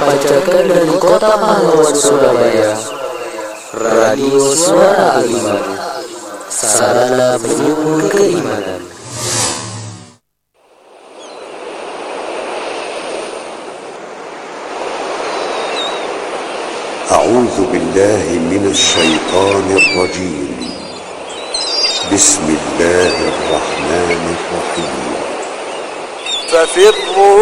dipancarkan dari Kota Pahlawan Surabaya, Radio Suara Al-Iman, sarana penyubur keimanan. أعوذ بالله من الشيطان الرجيم. بسم الله الرحمن الرحيم. ففروا